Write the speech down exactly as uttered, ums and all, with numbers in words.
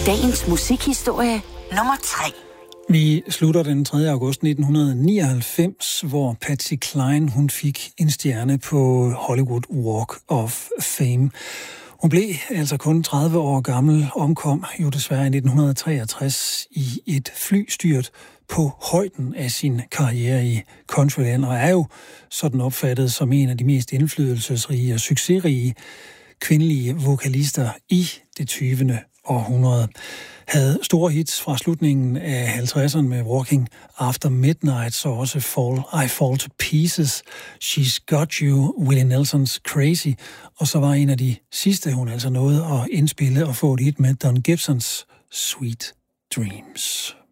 Dagens musikhistorie nummer tre. Vi slutter den tredje august nitten nioghalvfems, hvor Patsy Cline hun fik en stjerne på Hollywood Walk of Fame. Hun blev altså kun tredive år gammel, omkom jo desværre i nitten treogtres i et flystyrt på højden af sin karriere i countryland, og er jo sådan opfattet som en af de mest indflydelsesrige og succesrige kvindelige vokalister i det tyvende århundrede. Havde store hits fra slutningen af halvtredserne med Walking After Midnight, så også Fall, I Fall to Pieces, She's Got You, Willie Nelsons Crazy, og så var en af de sidste, hun altså nåede at indspille og få et hit med Don Gibsons Sweet Dreams.